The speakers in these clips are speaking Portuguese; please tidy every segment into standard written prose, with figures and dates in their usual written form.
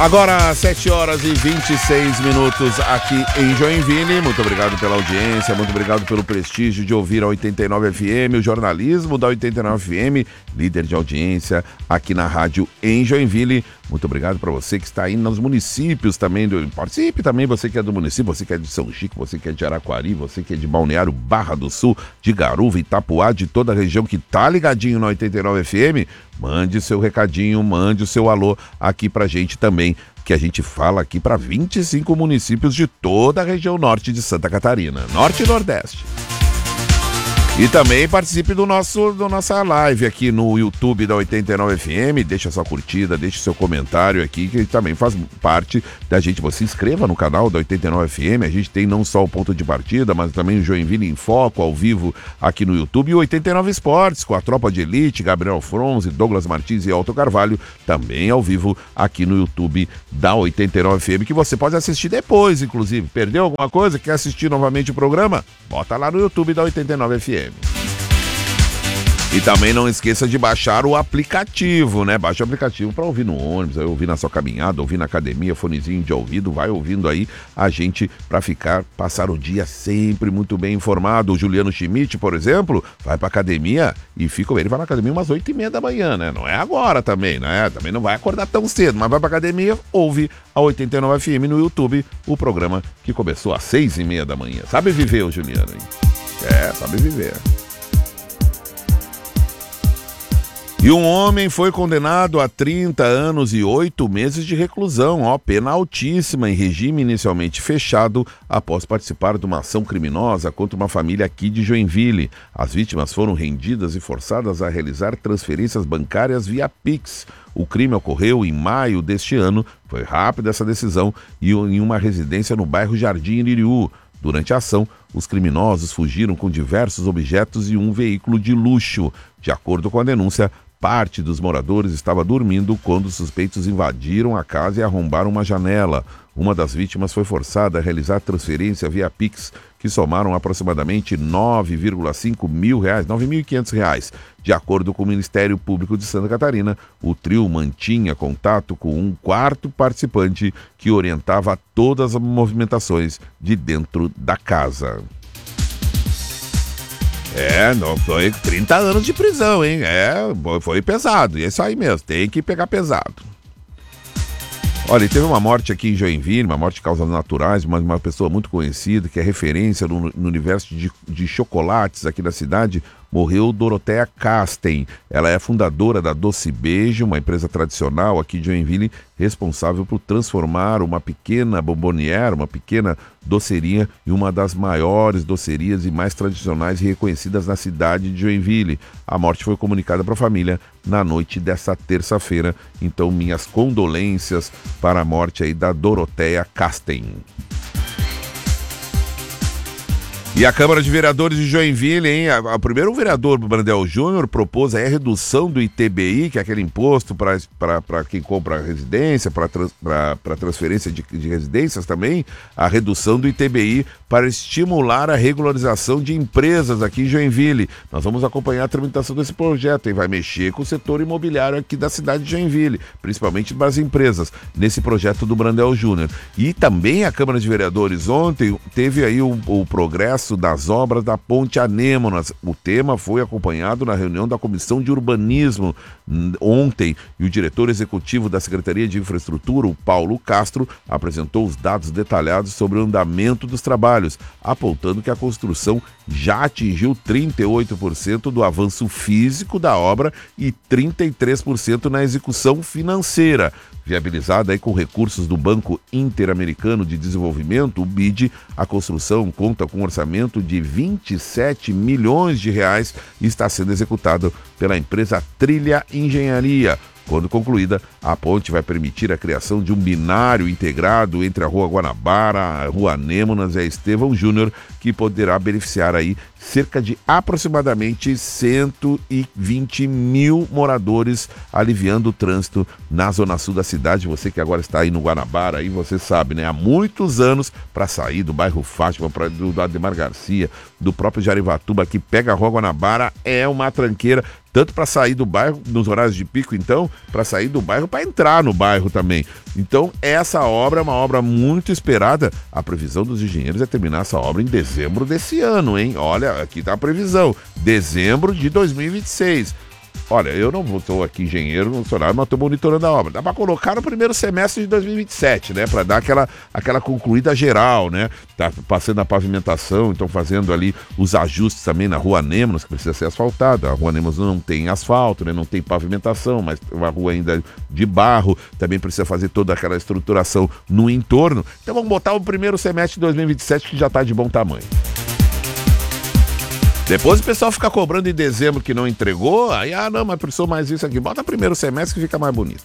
Agora, 7 horas e 26 minutos aqui em Joinville. Muito obrigado pela audiência, muito obrigado pelo prestígio de ouvir a 89 FM, o jornalismo da 89 FM, líder de audiência aqui na rádio em Joinville. Muito obrigado para você que está aí nos municípios também. Participe também, você que é do município, você que é de São Chico, você que é de Araquari, você que é de Balneário, Barra do Sul, de Garuva, Itapuá, de toda a região que tá ligadinho na 89 FM. Mande seu recadinho, mande o seu alô aqui pra gente também, que a gente fala aqui para 25 municípios de toda a região norte de Santa Catarina, norte e nordeste. E também participe do nossa live aqui no YouTube da 89 FM, deixa sua curtida, deixa seu comentário aqui, que também faz parte da gente. Você se inscreva no canal da 89 FM, a gente tem não só o Ponto de Partida, mas também o Joinville em Foco, ao vivo aqui no YouTube, e o 89 Esportes, com a Tropa de Elite, Gabriel Fronze, Douglas Martins e Alto Carvalho, também ao vivo aqui no YouTube da 89 FM, que você pode assistir depois, inclusive. Perdeu alguma coisa? Quer assistir novamente o programa? Bota lá no YouTube da 89 FM. E também não esqueça de baixar o aplicativo, né? Baixa o aplicativo para ouvir no ônibus, aí ouvir na sua caminhada, ouvir na academia, fonezinho de ouvido, vai ouvindo aí a gente para passar o dia sempre muito bem informado. O Juliano Schmidt, por exemplo, vai para academia e ele vai na academia umas 8h30 da manhã, né? Não é agora também, né? Também não vai acordar tão cedo, mas vai para academia, ouve a 89 FM no YouTube, o programa que começou às 6h30 da manhã. Sabe viver o Juliano, hein? Sabe viver. E um homem foi condenado a 30 anos e 8 meses de reclusão, pena altíssima, em regime inicialmente fechado, após participar de uma ação criminosa contra uma família aqui de Joinville. As vítimas foram rendidas e forçadas a realizar transferências bancárias via Pix. O crime ocorreu em maio deste ano, foi rápida essa decisão, e em uma residência no bairro Jardim Iririú. Durante a ação, os criminosos fugiram com diversos objetos e um veículo de luxo. De acordo com a denúncia, parte dos moradores estava dormindo quando os suspeitos invadiram a casa e arrombaram uma janela. Uma das vítimas foi forçada a realizar transferência via Pix, que somaram aproximadamente R$ 9,5 mil, R$ 9.500. De acordo com o Ministério Público de Santa Catarina, o trio mantinha contato com um quarto participante que orientava todas as movimentações de dentro da casa. Não foi 30 anos de prisão, hein? Foi pesado. E é isso aí mesmo, tem que pegar pesado. Olha, teve uma morte aqui em Joinville, uma morte de causas naturais, mas uma pessoa muito conhecida, que é referência no universo de chocolates aqui da cidade. Morreu Doroteia Casten. Ela é fundadora da Doce Beijo, uma empresa tradicional aqui de Joinville, responsável por transformar uma pequena bombonière, uma pequena doceria, em uma das maiores docerias e mais tradicionais e reconhecidas na cidade de Joinville. A morte foi comunicada para a família na noite dessa terça-feira. Então, minhas condolências para a morte aí da Doroteia Casten. E a Câmara de Vereadores de Joinville, hein? O primeiro vereador, Brandel Júnior, propôs a redução do ITBI, que é aquele imposto para quem compra residência, para transferência de residências também, a redução do ITBI para estimular a regularização de empresas aqui em Joinville. Nós vamos acompanhar a tramitação desse projeto, hein? Vai mexer com o setor imobiliário aqui da cidade de Joinville, principalmente das empresas, nesse projeto do Brandel Júnior. E também a Câmara de Vereadores ontem teve aí o progresso das obras da Ponte Anêmonas. O tema foi acompanhado na reunião da Comissão de Urbanismo ontem, e o diretor executivo da Secretaria de Infraestrutura, o Paulo Castro, apresentou os dados detalhados sobre o andamento dos trabalhos, apontando que a construção já atingiu 38% do avanço físico da obra e 33% na execução financeira. Viabilizada aí com recursos do Banco Interamericano de Desenvolvimento, o BID, a construção conta com um orçamento de 27 milhões de reais e está sendo executado pela empresa Trilha Engenharia. Quando concluída, a ponte vai permitir a criação de um binário integrado entre a Rua Guanabara, a Rua Anêmonas e a Estevão Júnior, que poderá beneficiar aí cerca de aproximadamente 120 mil moradores, aliviando o trânsito na zona sul da cidade. Você que agora está aí no Guanabara, aí você sabe, né? Há muitos anos, para sair do bairro Fátima, do Ademar Garcia, do próprio Jarivatuba, que pega a Rua Guanabara, é uma tranqueira. tanto para sair do bairro, nos horários de pico, então, para sair do bairro, para entrar no bairro também. Então, essa obra é uma obra muito esperada. A previsão dos engenheiros é terminar essa obra em dezembro desse ano, hein? Olha, aqui tá a previsão, dezembro de 2026. Olha, eu não estou aqui engenheiro, não sou nada, mas estou monitorando a obra. Dá para colocar no primeiro semestre de 2027, né? Para dar aquela concluída geral, né? Tá passando a pavimentação, estão fazendo ali os ajustes também na Rua Nêmonos, que precisa ser asfaltada. A Rua Nêmonos não tem asfalto, né? Não tem pavimentação, mas uma rua ainda de barro. Também precisa fazer toda aquela estruturação no entorno. Então vamos botar o primeiro semestre de 2027, que já está de bom tamanho. Depois o pessoal fica cobrando em dezembro que não entregou, aí, não, mas precisou mais isso aqui. Bota primeiro semestre que fica mais bonito.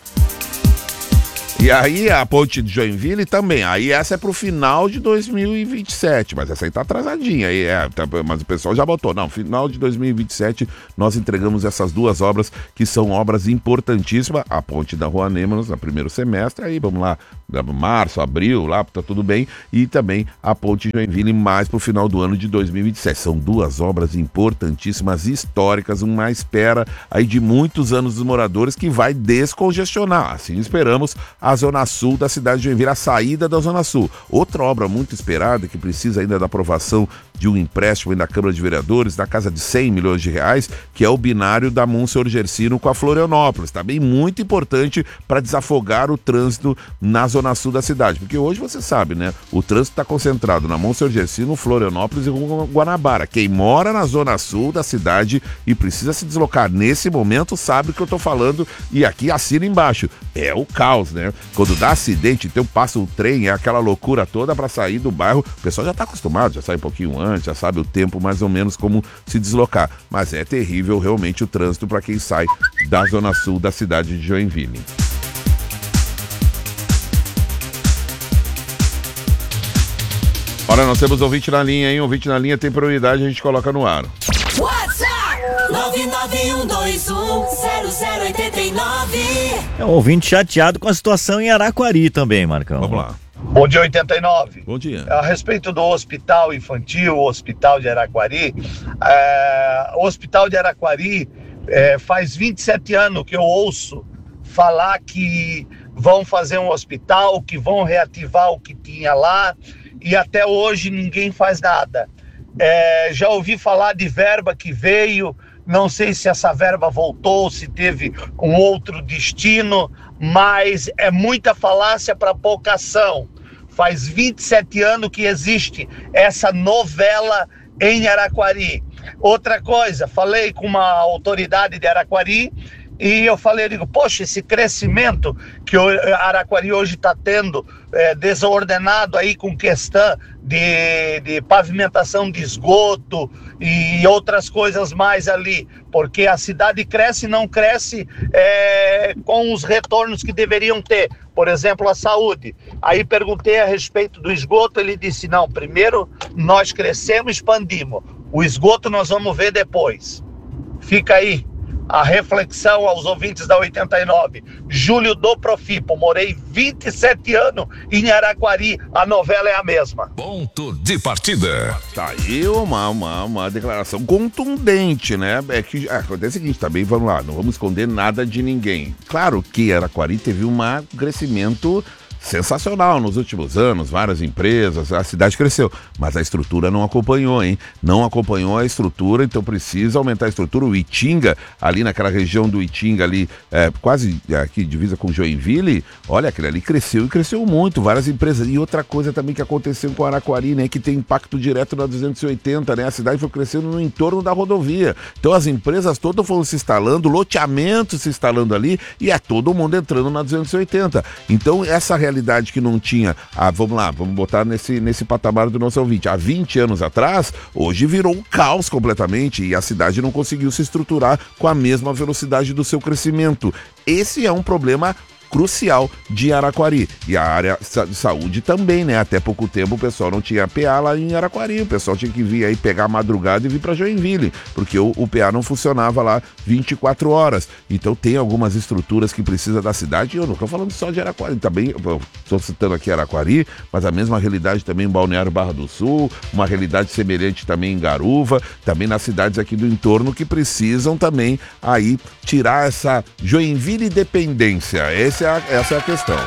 E aí a ponte de Joinville também, aí essa é pro final de 2027, mas essa aí tá atrasadinha, aí mas o pessoal já botou, não, final de 2027 nós entregamos essas duas obras que são obras importantíssimas, a ponte da Rua Nêmonos no primeiro semestre, aí vamos lá, março, abril, lá tá tudo bem, e também a ponte de Joinville mais pro final do ano de 2027, são duas obras importantíssimas, históricas, uma espera aí de muitos anos dos moradores que vai descongestionar, assim esperamos, a Zona Sul da cidade de Joinville, a saída da Zona Sul. Outra obra muito esperada, que precisa ainda da aprovação de um empréstimo da Câmara de Vereadores, da casa de 100 milhões de reais, que é o binário da Monsenhor Gersino com a Florianópolis. Também muito importante para desafogar o trânsito na Zona Sul da cidade. Porque hoje você sabe, né? O trânsito está concentrado na Monsenhor Gersino, Florianópolis e Guanabara. Quem mora na Zona Sul da cidade e precisa se deslocar nesse momento sabe o que eu tô falando e aqui assina embaixo. É o caos, né? Quando dá acidente, então passa o trem, é aquela loucura toda para sair do bairro. O pessoal já está acostumado, já sai um pouquinho antes, já sabe o tempo mais ou menos como se deslocar. Mas é terrível realmente o trânsito para quem sai da Zona Sul da cidade de Joinville. Olha, nós temos ouvinte na linha, hein? Ouvinte na linha tem prioridade, a gente coloca no ar. WhatsApp 991210089. É um ouvinte chateado com a situação em Araquari também, Marcão. Vamos lá. Bom dia, 89. Bom dia. A respeito do hospital infantil, o hospital de Araquari, o hospital de Araquari faz 27 anos que eu ouço falar que vão fazer um hospital, que vão reativar o que tinha lá, e até hoje ninguém faz nada. Já ouvi falar de verba que veio, não sei se essa verba voltou, se teve um outro destino, mas é muita falácia para pouca ação. Faz 27 anos que existe essa novela em Araquari. Outra coisa, falei com uma autoridade de Araquari e eu digo, poxa, esse crescimento que o Araquari hoje está tendo, desordenado aí com questão de pavimentação de esgoto e outras coisas mais ali, porque a cidade cresce e não cresce com os retornos que deveriam ter, por exemplo, a saúde. Aí perguntei a respeito do esgoto, ele disse, não, primeiro nós crescemos e expandimos, o esgoto nós vamos ver depois. Fica aí a reflexão aos ouvintes da 89. Júlio do Profipo, morei 27 anos em Araquari, a novela é a mesma. Ponto de partida. Tá aí uma declaração contundente, né? Acontece o seguinte, também, vamos lá, não vamos esconder nada de ninguém. Claro que Araquari teve um crescimento sensacional nos últimos anos, várias empresas, a cidade cresceu, mas a estrutura não acompanhou, hein? Não acompanhou a estrutura, então precisa aumentar a estrutura. O Itinga, ali naquela região do Itinga, ali, quase aqui divisa com Joinville, olha, aquele ali cresceu e cresceu muito, várias empresas. E outra coisa também que aconteceu com Araquari, né? Que tem impacto direto na 280, né? A cidade foi crescendo no entorno da rodovia. Então as empresas todas foram se instalando, loteamentos se instalando ali, e todo mundo entrando na 280. Então essa realidade que não tinha, vamos botar nesse patamar do nosso ouvinte, há 20 anos atrás, hoje virou um caos completamente e a cidade não conseguiu se estruturar com a mesma velocidade do seu crescimento. Esse é um problema crucial de Araquari. E a área de saúde também, né? Até pouco tempo o pessoal não tinha PA lá em Araquari, o pessoal tinha que vir aí pegar a madrugada e vir para Joinville, porque o PA não funcionava lá 24 horas. Então tem algumas estruturas que precisa da cidade, e eu não estou falando só de Araquari, também estou citando aqui Araquari, mas a mesma realidade também em Balneário Barra do Sul, uma realidade semelhante também em Garuva, também nas cidades aqui do entorno que precisam também aí tirar essa Joinville dependência. Essa é a questão.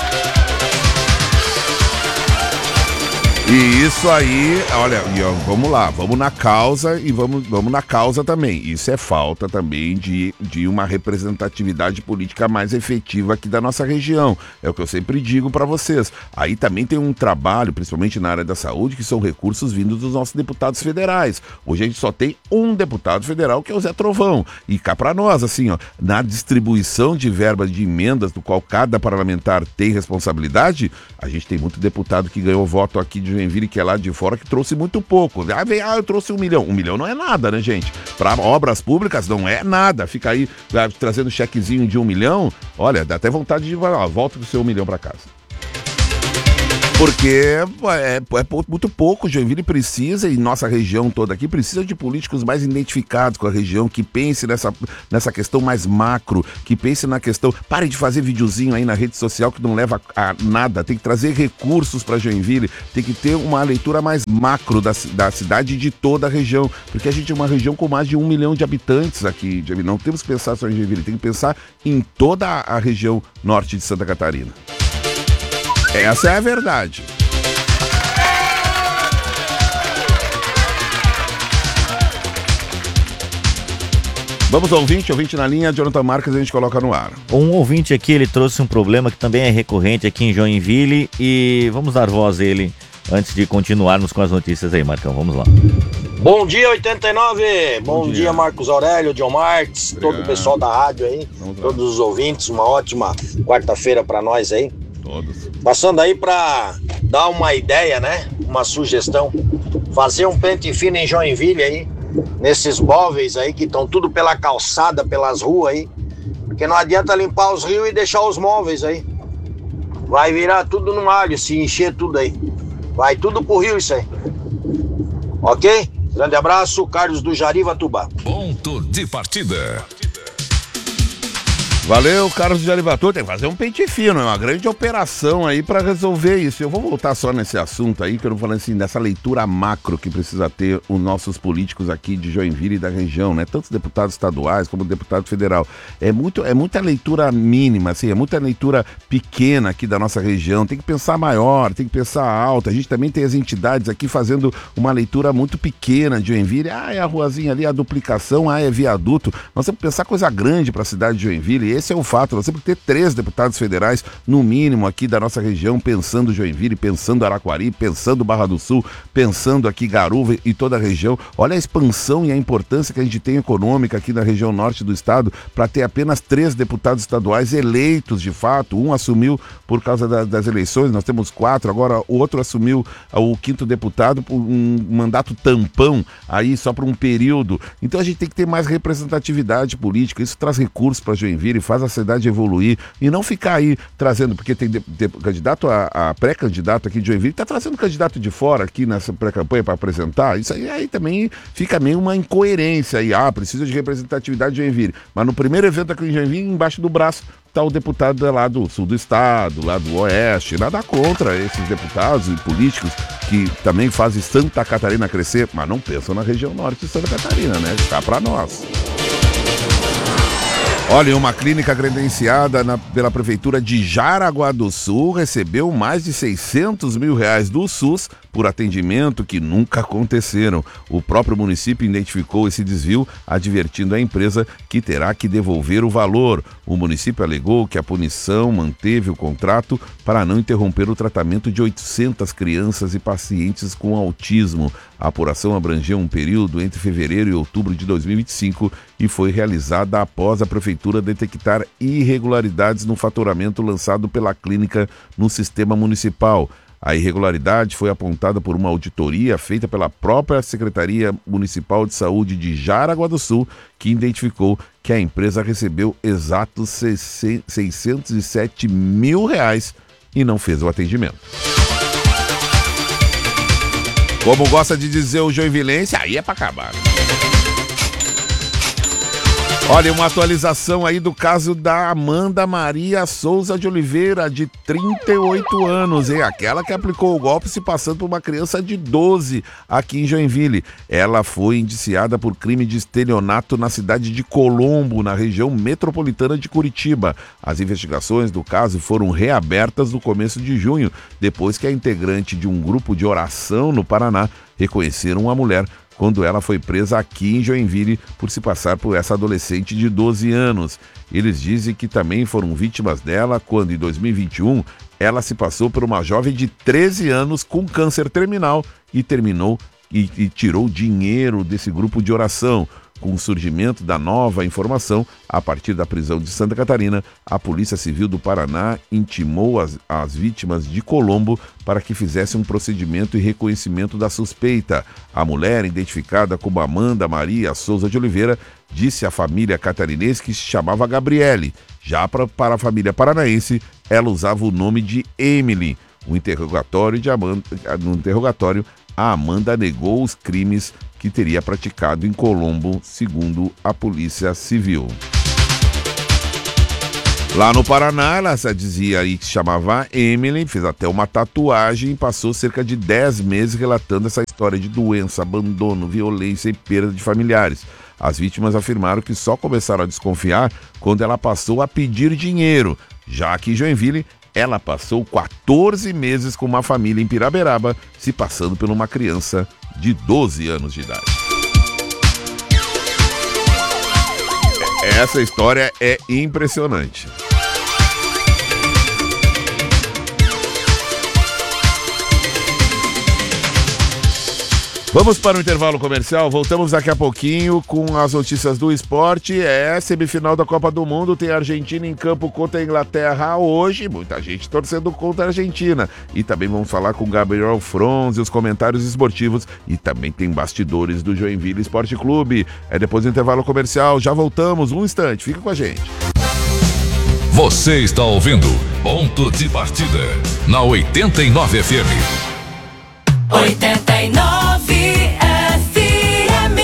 E isso aí, olha, vamos lá, vamos na causa e vamos na causa também. Isso é falta também de uma representatividade política mais efetiva aqui da nossa região. É o que eu sempre digo para vocês. Aí também tem um trabalho, principalmente na área da saúde, que são recursos vindos dos nossos deputados federais. Hoje a gente só tem um deputado federal, que é o Zé Trovão. E cá para nós, assim, ó, na distribuição de verbas de emendas, do qual cada parlamentar tem responsabilidade, a gente tem muito deputado que ganhou voto aqui de Joinville, que é lá de fora, que trouxe muito pouco. Eu trouxe 1 milhão. 1 milhão não é nada, né, gente? Para obras públicas não é nada. Fica aí trazendo chequezinho de 1 milhão. Olha, dá até vontade de volta do seu 1 milhão para casa. Porque é muito pouco. Joinville precisa, e nossa região toda aqui, precisa de políticos mais identificados com a região, que pense nessa questão mais macro, que pense na questão... Pare de fazer videozinho aí na rede social que não leva a nada. Tem que trazer recursos para Joinville, tem que ter uma leitura mais macro da cidade e de toda a região, porque a gente é uma região com mais de 1 milhão de habitantes aqui. Não temos que pensar só em Joinville, tem que pensar em toda a região norte de Santa Catarina. Essa é a verdade. Vamos ao ouvinte na linha, Jonathan Marques, a gente coloca no ar. Um ouvinte aqui, ele trouxe um problema que também é recorrente aqui em Joinville, e vamos dar voz a ele antes de continuarmos com as notícias aí, Marcão. Vamos lá. Bom dia, 89! Bom dia, Marcos Aurélio, John Marques, todo o pessoal da rádio aí, todos os ouvintes, uma ótima quarta-feira para nós aí. Todos. Passando aí para dar uma ideia, né? Uma sugestão. Fazer um pente fino em Joinville aí, nesses móveis aí que estão tudo pela calçada, pelas ruas aí. Porque não adianta limpar os rios e deixar os móveis aí. Vai virar tudo no alho, se encher tudo aí. Vai tudo pro rio isso aí. Ok? Grande abraço, Carlos do Jarivatubá. Ponto de partida. Valeu, Carlos de Jarivatu. Tem que fazer um pente fino, é uma grande operação aí para resolver isso. Eu vou voltar só nesse assunto aí, que eu não falei assim, dessa leitura macro que precisa ter os nossos políticos aqui de Joinville e da região, né? Tanto deputados estaduais como deputado federal. É muita leitura mínima, assim, é muita leitura pequena aqui da nossa região. Tem que pensar maior, tem que pensar alto. A gente também tem as entidades aqui fazendo uma leitura muito pequena de Joinville. É a ruazinha ali, a duplicação, é viaduto. Nós temos que pensar coisa grande para a cidade de Joinville. Esse é o fato, nós temos que ter 3 deputados federais, no mínimo, aqui da nossa região, pensando Joinville, pensando Araquari, pensando Barra do Sul, pensando aqui Garuva e toda a região. Olha a expansão e a importância que a gente tem econômica aqui na região norte do estado, para ter apenas 3 deputados estaduais eleitos de fato. Um assumiu por causa das eleições, nós temos 4, agora o outro assumiu o 5º deputado por um mandato tampão, aí só por um período. Então a gente tem que ter mais representatividade política, isso traz recursos para Joinville, faz a cidade evoluir, e não ficar aí trazendo, porque tem candidato a pré-candidato aqui de Joinville, está trazendo candidato de fora aqui nessa pré-campanha para apresentar. Isso aí também fica meio uma incoerência aí. Precisa de representatividade de Joinville, mas no primeiro evento aqui em Joinville, embaixo do braço está o deputado lá do sul do estado, lá do oeste. Nada contra esses deputados e políticos que também fazem Santa Catarina crescer, mas não pensam na região norte de Santa Catarina, né? Cá para nós. Olha, uma clínica credenciada pela Prefeitura de Jaraguá do Sul recebeu mais de R$600 mil do SUS por atendimento que nunca aconteceram. O próprio município identificou esse desvio, advertindo a empresa que terá que devolver o valor. O município alegou que a punição manteve o contrato para não interromper o tratamento de 800 crianças e pacientes com autismo. A apuração abrangeu um período entre fevereiro e outubro de 2025 e foi realizada após a Prefeitura detectar irregularidades no faturamento lançado pela clínica no sistema municipal. A irregularidade foi apontada por uma auditoria feita pela própria Secretaria Municipal de Saúde de Jaraguá do Sul, que identificou que a empresa recebeu exatos R$607 mil e não fez o atendimento. Como gosta de dizer o joinvilense, aí é pra acabar. Olha, uma atualização aí do caso da Amanda Maria Souza de Oliveira, de 38 anos, hein? Aquela que aplicou o golpe se passando por uma criança de 12 aqui em Joinville. Ela foi indiciada por crime de estelionato na cidade de Colombo, na região metropolitana de Curitiba. As investigações do caso foram reabertas no começo de junho, depois que a integrante de um grupo de oração no Paraná reconheceram a mulher quando ela foi presa aqui em Joinville por se passar por essa adolescente de 12 anos. Eles dizem que também foram vítimas dela quando, em 2021, ela se passou por uma jovem de 13 anos com câncer terminal e tirou dinheiro desse grupo de oração. Com o surgimento da nova informação, a partir da prisão de Santa Catarina, a Polícia Civil do Paraná intimou as vítimas de Colombo para que fizessem um procedimento e reconhecimento da suspeita. A mulher, identificada como Amanda Maria Souza de Oliveira, disse à família catarinense que se chamava Gabriele. Já para a família paranaense, ela usava o nome de Emily. No interrogatório, a Amanda negou os crimes que teria praticado em Colombo, segundo a Polícia Civil. Lá no Paraná, ela dizia aí que se chamava Emily, fez até uma tatuagem e passou cerca de 10 meses relatando essa história de doença, abandono, violência e perda de familiares. As vítimas afirmaram que só começaram a desconfiar quando ela passou a pedir dinheiro. Já aqui em Joinville, ela passou 14 meses com uma família em Piraberaba, se passando por uma criança de 12 anos de idade. Essa história é impressionante. Vamos para o intervalo comercial, voltamos daqui a pouquinho com as notícias do esporte. Semifinal da Copa do Mundo, tem a Argentina em campo contra a Inglaterra hoje, muita gente torcendo contra a Argentina. E também vamos falar com o Gabriel Fronzi, os comentários esportivos, e também tem bastidores do Joinville Esporte Clube. Depois do intervalo comercial, já voltamos, um instante, fica com a gente. Você está ouvindo Ponto de Partida, na 89 FM. 89 FM.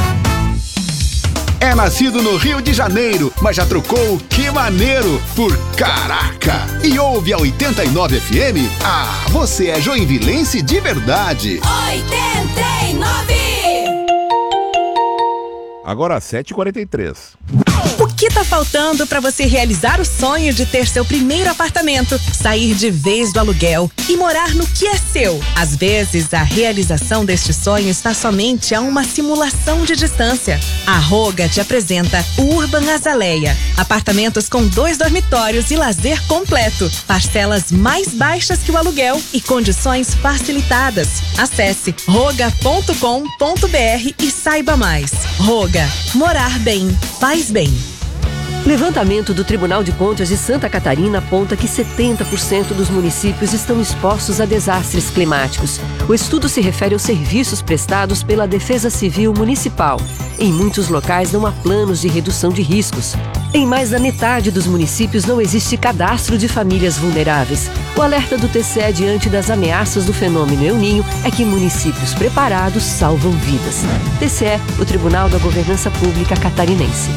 É nascido no Rio de Janeiro, mas já trocou o Que Maneiro por Caraca. E ouve a 89 FM? Ah, você é joinvilense de verdade. 89. Agora 7h43. O que tá faltando para você realizar o sonho de ter seu primeiro apartamento, sair de vez do aluguel e morar no que é seu? Às vezes, a realização deste sonho está somente a uma simulação de distância. A Roga te apresenta o Urban Azaleia. Apartamentos com 2 dormitórios e lazer completo. Parcelas mais baixas que o aluguel e condições facilitadas. Acesse roga.com.br e saiba mais. Roga. Morar bem. Faz bem. Levantamento do Tribunal de Contas de Santa Catarina aponta que 70% dos municípios estão expostos a desastres climáticos. O estudo se refere aos serviços prestados pela Defesa Civil Municipal. Em muitos locais não há planos de redução de riscos. Em mais da metade dos municípios não existe cadastro de famílias vulneráveis. O alerta do TCE diante das ameaças do fenômeno El Niño é que municípios preparados salvam vidas. TCE, o Tribunal da Governança Pública Catarinense.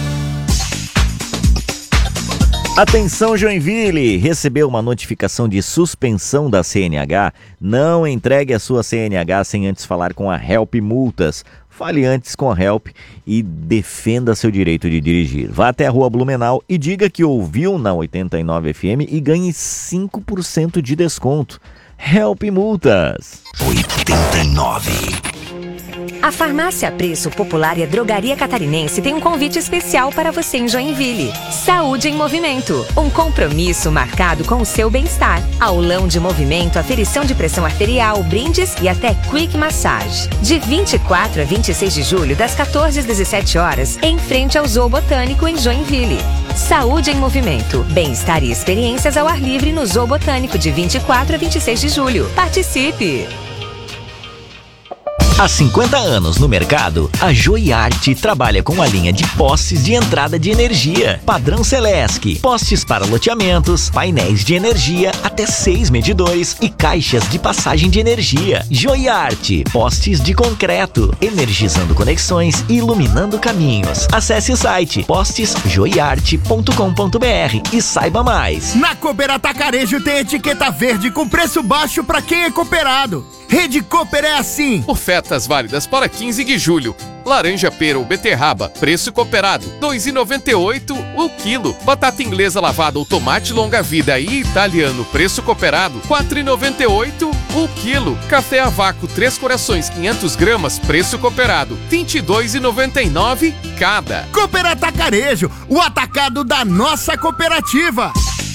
Atenção Joinville, recebeu uma notificação de suspensão da CNH? Não entregue a sua CNH sem antes falar com a Help Multas. Fale antes com a Help e defenda seu direito de dirigir. Vá até a Rua Blumenau e diga que ouviu na 89 FM e ganhe 5% de desconto. Help Multas. 89. A Farmácia Preço Popular e a Drogaria Catarinense tem um convite especial para você em Joinville. Saúde em Movimento. Um compromisso marcado com o seu bem-estar. Aulão de movimento, aferição de pressão arterial, brindes e até quick massage. De 24 a 26 de julho, das 14 às 17 horas, em frente ao Zoo Botânico em Joinville. Saúde em Movimento. Bem-estar e experiências ao ar livre no Zoo Botânico de 24 a 26 de julho. Participe! Há 50 anos no mercado, a Joiarte trabalha com a linha de postes de entrada de energia, padrão Celesc, postes para loteamentos, painéis de energia, até 6 medidores e caixas de passagem de energia. Joiarte, postes de concreto, energizando conexões e iluminando caminhos. Acesse o site postesjoiarte.com.br e saiba mais. Na Cooper Atacarejo tem etiqueta verde com preço baixo para quem é cooperado. Rede Cooper é assim. Ofertas válidas para 15 de julho. Laranja pera ou beterraba, preço cooperado, R$ 2,98 o quilo. Batata inglesa lavada ou tomate longa-vida e italiano, preço cooperado, R$ 4,98 o quilo. Café a vácuo 3 corações, 500 gramas, preço cooperado, R$ 22,99 cada. Cooper Atacarejo, o atacado da nossa cooperativa.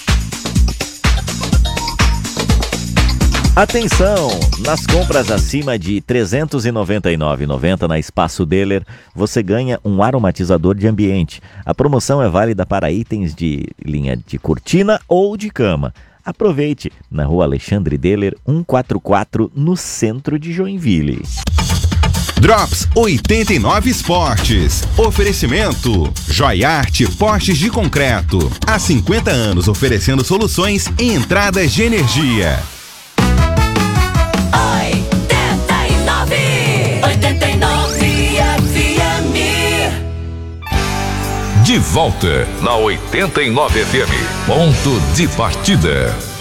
Atenção! Nas compras acima de R$ 399,90 na Espaço Deller, você ganha um aromatizador de ambiente. A promoção é válida para itens de linha de cortina ou de cama. Aproveite, na Rua Alexandre Deller, 144, no centro de Joinville. Drops 89 Esportes. Oferecimento Joiarte Postes de Concreto. Há 50 anos oferecendo soluções em entradas de energia. 89 FM. De volta na 89 FM. Ponto de partida.